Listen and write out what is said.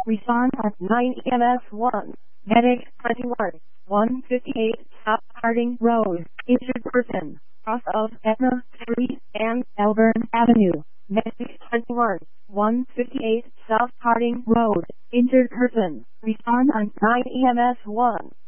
Respond at 9 EMS 1. Medic 21. 158 South Harding Road. Injured person. Cross of Etna Street and Elburn Avenue. Medic 21. 158 South Harding Road. Injured person. Respond on 9 EMS 1.